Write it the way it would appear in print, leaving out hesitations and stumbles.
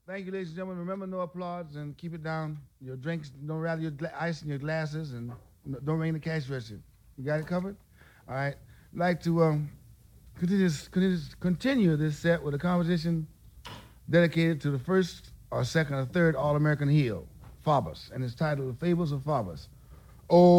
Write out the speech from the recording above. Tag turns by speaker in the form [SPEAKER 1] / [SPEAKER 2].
[SPEAKER 1] Thank you, ladies and gentlemen. Remember, no applause and keep it down. Your drinks, don't rattle your ice in your glasses, and don't ring the cash register. You got it covered? All right. I'd like to continue this set with a composition dedicated to the first or second or third All-American heel, Faubus, and it's titled The Fables of Faubus. Oh,